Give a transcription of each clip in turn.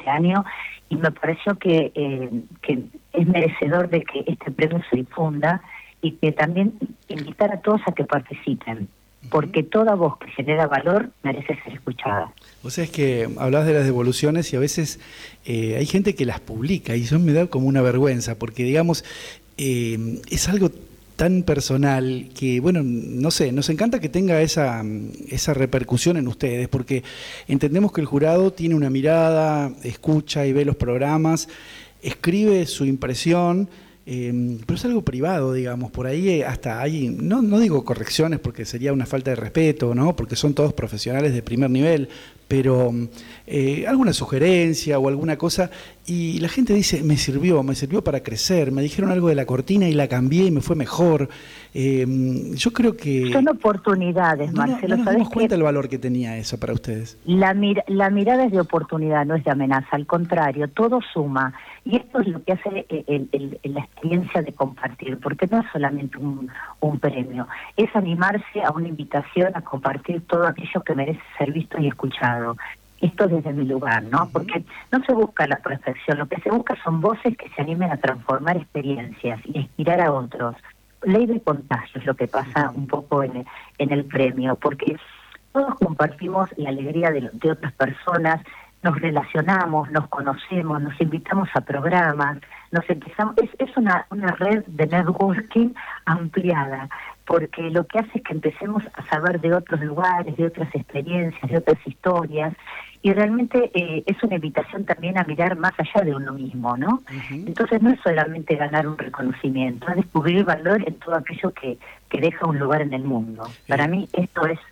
este año, y me pareció que es merecedor de que este premio se difunda y que también invitar a todos a que participen, porque toda voz que genera valor merece ser escuchada. O sea, es que hablabas de las devoluciones y a veces hay gente que las publica y eso me da como una vergüenza, porque digamos, es algo tan personal que, bueno, no sé, nos encanta que tenga esa repercusión en ustedes, porque entendemos que el jurado tiene una mirada, escucha y ve los programas, escribe su impresión, pero es algo privado, digamos, por ahí hasta hay, no digo correcciones porque sería una falta de respeto, ¿no? Porque son todos profesionales de primer nivel, pero alguna sugerencia o alguna cosa, y la gente dice, me sirvió para crecer, me dijeron algo de la cortina y la cambié y me fue mejor. Yo creo que... Son oportunidades, Marcelo. No nos dimos cuenta el valor que tenía eso para ustedes. La mirada es de oportunidad, no es de amenaza, al contrario, todo suma. Y esto es lo que hace la experiencia de compartir, porque no es solamente un premio, es animarse a una invitación a compartir todo aquello que merece ser visto y escuchado. Esto desde mi lugar, ¿no? Porque no se busca la perfección, lo que se busca son voces que se animen a transformar experiencias y a inspirar a otros. Ley de contagio es lo que pasa un poco en el premio, porque todos compartimos la alegría de otras personas, nos relacionamos, nos conocemos, nos invitamos a programas, nos empezamos, es una red de networking ampliada, porque lo que hace es que empecemos a saber de otros lugares, de otras experiencias, de otras historias, y realmente es una invitación también a mirar más allá de uno mismo, ¿no? Entonces no es solamente ganar un reconocimiento, es descubrir valor en todo aquello que deja un lugar en el mundo. Para mí esto es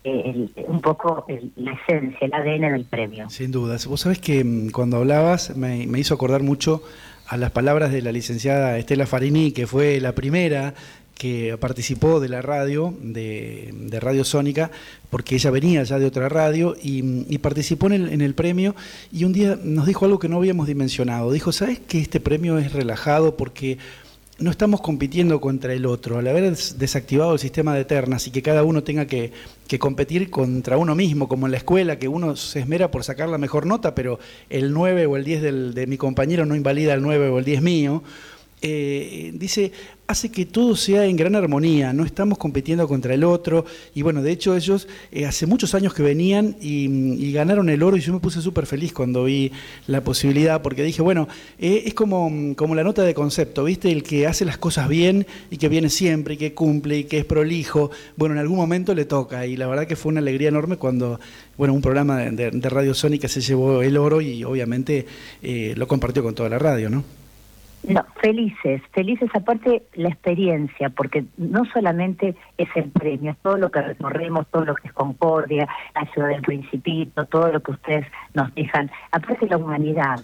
un poco la esencia, el ADN del premio. Sin dudas. Vos sabés que cuando hablabas me hizo acordar mucho a las palabras de la licenciada Estela Farini, que fue la primera que participó de la radio, de Radio Sónica, porque ella venía ya de otra radio y participó en el premio, y un día nos dijo algo que no habíamos dimensionado. Dijo, ¿sabés que este premio es relajado porque no estamos compitiendo contra el otro? Al haber desactivado el sistema de ternas y que cada uno tenga que competir contra uno mismo, como en la escuela, que uno se esmera por sacar la mejor nota, pero el 9 o el 10 de mi compañero no invalida el 9 o el 10 mío, dice, hace que todo sea en gran armonía, no estamos compitiendo contra el otro. Y bueno, de hecho ellos hace muchos años que venían y ganaron el oro, y yo me puse súper feliz cuando vi la posibilidad, porque dije, bueno, es como la nota de concepto, ¿viste? El que hace las cosas bien y que viene siempre y que cumple y que es prolijo, bueno, en algún momento le toca, y la verdad que fue una alegría enorme cuando, bueno, un programa de Radio Sónica se llevó el oro y obviamente lo compartió con toda la radio, ¿no? No, felices, aparte la experiencia, porque no solamente es el premio, es todo lo que recorremos, todo lo que es Concordia, la ciudad del Principito, todo lo que ustedes nos dejan, aparte la humanidad.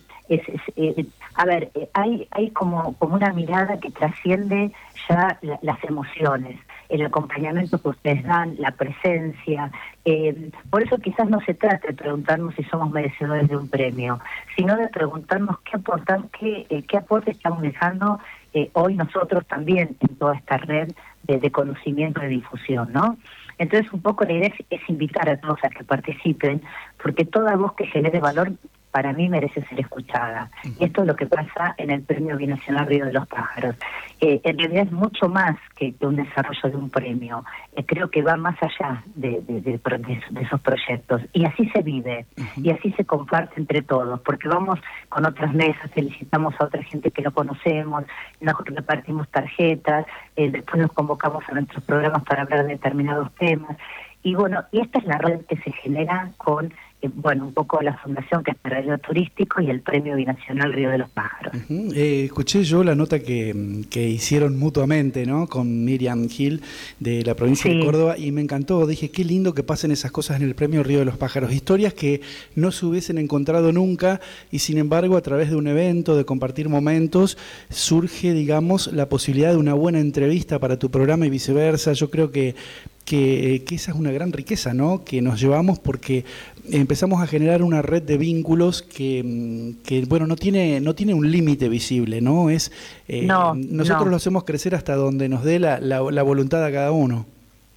Hay como una mirada que trasciende ya las emociones, el acompañamiento que ustedes dan, la presencia. Por eso quizás no se trata de preguntarnos si somos merecedores de un premio, sino de preguntarnos qué aporte estamos dejando hoy nosotros también en toda esta red de conocimiento y de difusión, ¿no? Entonces un poco la idea es invitar a todos a que participen, porque toda voz que genere valor para mí merece ser escuchada. Y esto es lo que pasa en el Premio Binacional Río de los Pájaros. En realidad es mucho más que un desarrollo de un premio. Creo que va más allá de esos proyectos. Y así se vive, y así se comparte entre todos, porque vamos con otras mesas, felicitamos a otra gente que no conocemos, nos repartimos tarjetas, después nos convocamos a nuestros programas para hablar de determinados temas. Y bueno, y esta es la red que se genera con un poco la fundación, que es el Radio Turístico, y el Premio Binacional Río de los Pájaros. Escuché yo la nota que hicieron mutuamente, ¿no?, con Miriam Gil de la provincia de Córdoba, y me encantó. Dije, qué lindo que pasen esas cosas en el Premio Río de los Pájaros, historias que no se hubiesen encontrado nunca, y sin embargo a través de un evento, de compartir momentos, surge, digamos, la posibilidad de una buena entrevista para tu programa y viceversa. Yo creo que esa es una gran riqueza, ¿no?, que nos llevamos, porque empezamos a generar una red de vínculos que bueno, no tiene un límite visible, ¿no? Nosotros lo hacemos crecer hasta donde nos dé la voluntad a cada uno.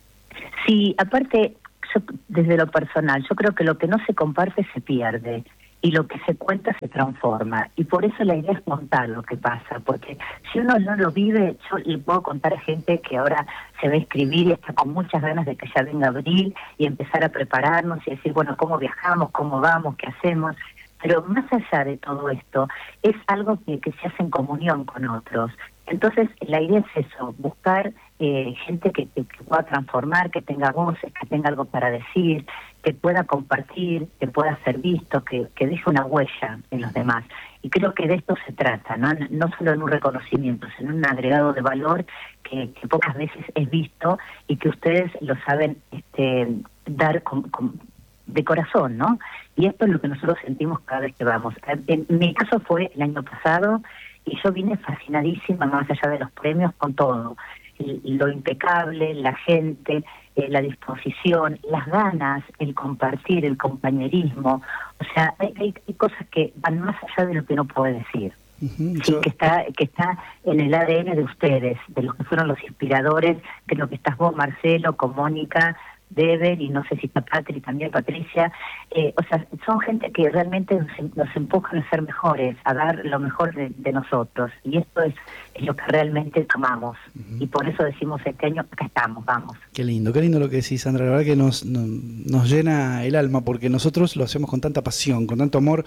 Sí, aparte, yo, desde lo personal, yo creo que lo que no se comparte se pierde. y lo que se cuenta se transforma. Y por eso la idea es contar lo que pasa, porque si uno no lo vive, yo le puedo contar a gente que ahora se va a escribir y está con muchas ganas de que ya venga abril y empezar a prepararnos y decir, bueno, cómo viajamos, cómo vamos, qué hacemos. Pero más allá de todo esto, es algo que se hace en comunión con otros. Entonces, la idea es eso, buscar gente que pueda transformar, que tenga voces, que tenga algo para decir, que pueda compartir, que pueda ser visto, que deje una huella en los demás. Y creo que de esto se trata, no solo en un reconocimiento, sino en un agregado de valor que pocas veces es visto y que ustedes lo saben dar de corazón, ¿no? Y esto es lo que nosotros sentimos cada vez que vamos. En mi caso fue el año pasado y yo vine fascinadísima, más allá de los premios, con todo. Lo impecable, la gente, la disposición, las ganas, el compartir, el compañerismo. O sea, hay cosas que van más allá de lo que uno puede decir. Sí, que está en el ADN de ustedes, de los que fueron los inspiradores. Creo que estás vos, Marcelo, con Mónica, Deber, y no sé si está Patri, también Patricia. O sea, son gente que realmente nos empujan a ser mejores, a dar lo mejor de nosotros. Y esto es lo que realmente tomamos. Y por eso decimos este año, acá estamos, vamos. Qué lindo lo que decís, Sandra. La verdad que nos llena el alma, porque nosotros lo hacemos con tanta pasión, con tanto amor,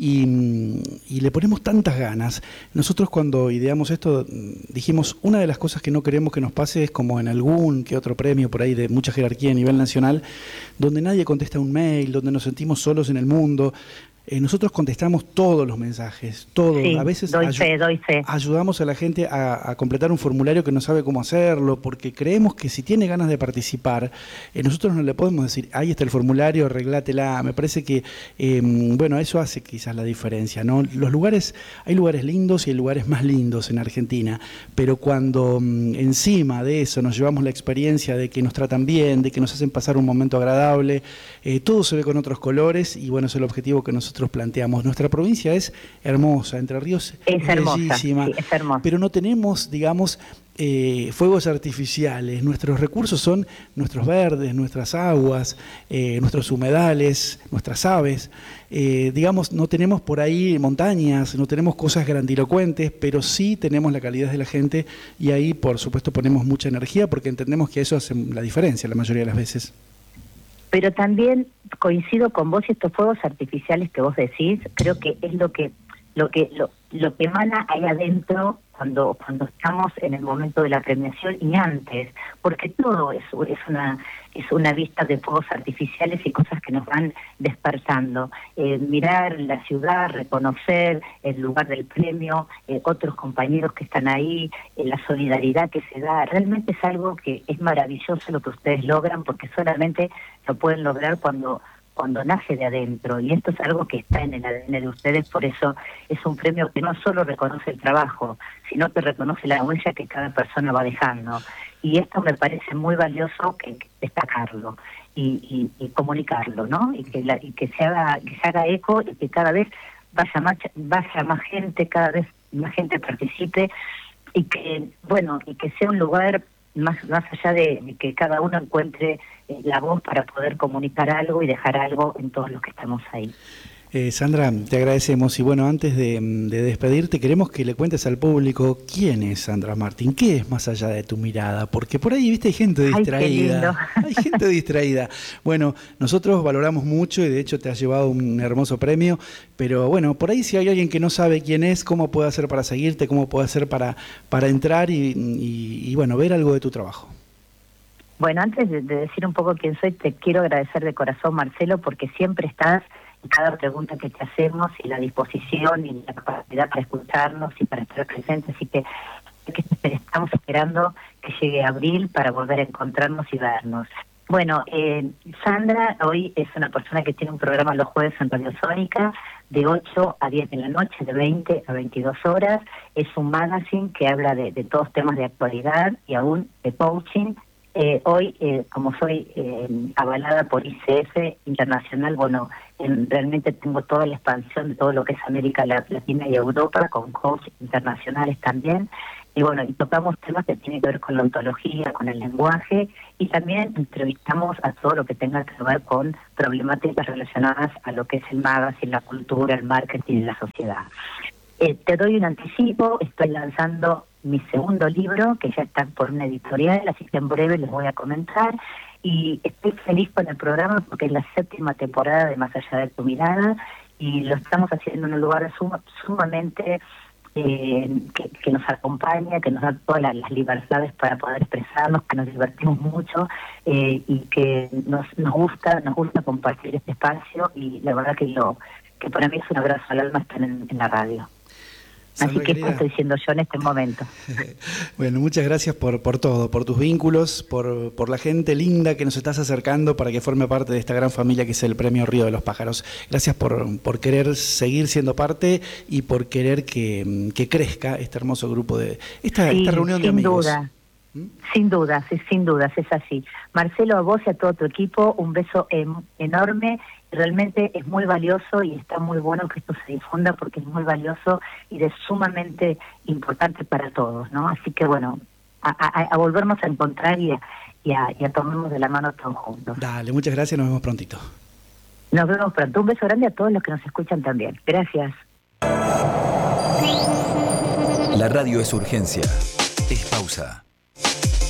y le ponemos tantas ganas. Nosotros cuando ideamos esto, dijimos, una de las cosas que no queremos que nos pase es como en algún que otro premio por ahí de mucha jerarquía a nivel nacional, donde nadie contesta un mail, donde nos sentimos solos en el mundo. Nosotros contestamos todos los mensajes, todos. Sí, a veces doy fe. ayudamos a la gente a completar un formulario que no sabe cómo hacerlo, porque creemos que si tiene ganas de participar, nosotros no le podemos decir, ahí está el formulario, arreglátela. Me parece que, bueno, eso hace quizás la diferencia, ¿no? Hay lugares lindos y hay lugares más lindos en Argentina, pero cuando encima de eso nos llevamos la experiencia de que nos tratan bien, de que nos hacen pasar un momento agradable, todo se ve con otros colores, y bueno, es el objetivo que nosotros planteamos. Nuestra provincia es hermosa, Entre Ríos es bellísima, sí, es hermosa, pero no tenemos, digamos, fuegos artificiales. Nuestros recursos son nuestros verdes, nuestras aguas, nuestros humedales, nuestras aves. Digamos, no tenemos por ahí montañas, no tenemos cosas grandilocuentes, pero sí tenemos la calidad de la gente, y ahí, por supuesto, ponemos mucha energía porque entendemos que eso hace la diferencia la mayoría de las veces. Pero también coincido con vos, y estos fuegos artificiales que vos decís, creo que es lo que emana ahí adentro cuando estamos en el momento de la premiación y antes, porque todo es una vista de fuegos artificiales y cosas que nos van despertando. Mirar la ciudad, reconocer el lugar del premio, otros compañeros que están ahí, la solidaridad que se da, realmente es algo que es maravilloso lo que ustedes logran, porque solamente lo pueden lograr cuando nace de adentro, y esto es algo que está en el ADN de ustedes. Por eso es un premio que no solo reconoce el trabajo, sino que reconoce la huella que cada persona va dejando, y esto me parece muy valioso que destacarlo y comunicarlo, ¿no? Y que se haga eco, y que cada vez vaya más gente, cada vez más gente participe, y que sea un lugar más allá de que cada uno encuentre la voz para poder comunicar algo y dejar algo en todos los que estamos ahí. Sandra, te agradecemos, y bueno, antes de despedirte, queremos que le cuentes al público quién es Sandra Martín, qué es más allá de tu mirada, porque por ahí, viste, hay gente distraída. Hay gente distraída. Bueno, nosotros valoramos mucho, y de hecho te has llevado un hermoso premio, pero bueno, por ahí si hay alguien que no sabe quién es, cómo puede hacer para seguirte, cómo puede hacer para entrar y bueno, ver algo de tu trabajo. Bueno, antes de decir un poco quién soy, te quiero agradecer de corazón, Marcelo, porque siempre estás en cada pregunta que te hacemos, y la disposición y la capacidad para escucharnos y para estar presentes. Así que estamos esperando que llegue abril para volver a encontrarnos y vernos. Bueno, Sandra hoy es una persona que tiene un programa los jueves en Radio Sónica de 8 a 10 de la noche, de 20 a 22 horas. Es un magazine que habla de todos temas de actualidad y aún de coaching, Hoy, como soy avalada por ICF Internacional, bueno, realmente tengo toda la expansión de todo lo que es América Latina y Europa, con coaches internacionales también. Y bueno, y tocamos temas que tienen que ver con la ontología, con el lenguaje, y también entrevistamos a todo lo que tenga que ver con problemáticas relacionadas a lo que es el magazine, la cultura, el marketing y la sociedad. Te doy un anticipo, estoy lanzando mi segundo libro, que ya está por una editorial, así que en breve les voy a comentar. Y estoy feliz con el programa porque es la 7ª temporada de Más allá de tu mirada, y lo estamos haciendo en un lugar sumamente que nos acompaña, que nos da todas las libertades para poder expresarnos, que nos divertimos mucho, y que nos gusta compartir este espacio, y la verdad que para mí es un abrazo al alma estar en la radio. Sandra, así que querida, esto estoy diciendo yo en este momento. Bueno, muchas gracias por todo, por tus vínculos, por la gente linda que nos estás acercando para que forme parte de esta gran familia que es el Premio Río de los Pájaros. Gracias por querer seguir siendo parte y por querer que crezca este hermoso grupo esta reunión de amigos. Sin dudas, es así. Marcelo, a vos y a todo tu equipo, un beso enorme. Realmente es muy valioso y está muy bueno que esto se difunda porque es muy valioso y es sumamente importante para todos, ¿no? Así que bueno, a volvernos a encontrar y a tomarnos de la mano todos juntos. Dale, muchas gracias, nos vemos prontito. Nos vemos pronto. Un beso grande a todos los que nos escuchan también. Gracias. La radio es urgencia. Es pausa.